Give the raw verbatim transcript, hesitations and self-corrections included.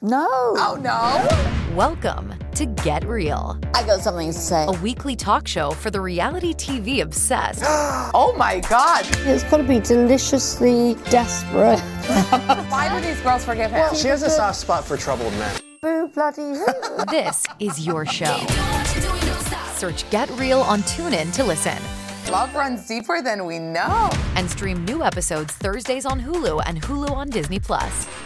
No. Oh, no? Welcome to Get Real, I got something to say. a weekly talk show for the reality T V obsessed. Oh, my God. It's got to be deliciously desperate. Why do these girls forgive him? She has a soft spot for troubled men. Boo bloody hoo. This is your show. Search Get Real on TuneIn to listen. Love runs deeper than we know. And stream new episodes Thursdays on Hulu and Hulu on Disney Plus.